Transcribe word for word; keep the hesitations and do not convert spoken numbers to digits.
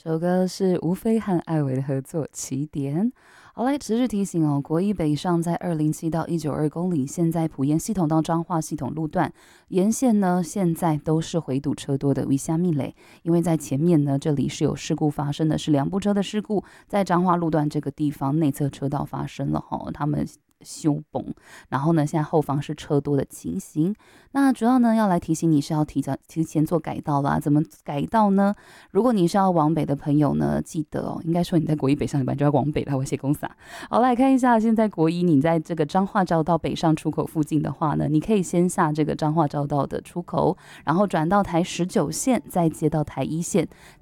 这首歌是吴飞和艾维的合作《起点》。好来，持续提醒哦，国一北上在二零七到一九二公里，现在埔盐系统到彰化系统路段沿线呢，现在都是回堵车多的。为虾米嘞？因为在前面呢，这里是有事故发生的，是两部车的事故，在彰化路段这个地方内侧车道发生了哈，他们修崩，然后呢，现在后方是车多的情形。那主要呢，要来提醒你是要提早提前做改道啦。怎么改道呢？如果你是要往北的朋友呢，记得哦，应该说你在国一北上一班就要往北来，我写公司啊。好，来看一下，现在国一你在这个彰化交道北上出口附近的话呢，你可以先下这个彰化交道的出口，然后转到台十九线，再接到台一线。